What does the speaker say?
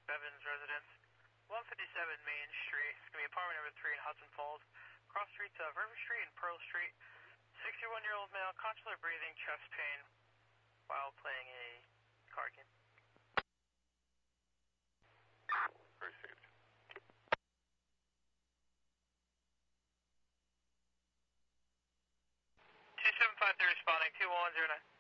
Bevins residence, 157 Main Street. It's going to be apartment number 3 in Hudson Falls. Cross streets of River Street and Pearl Street. 61-year-old male, consular breathing, chest pain, while playing a card game. Received. 2753 responding, 2109.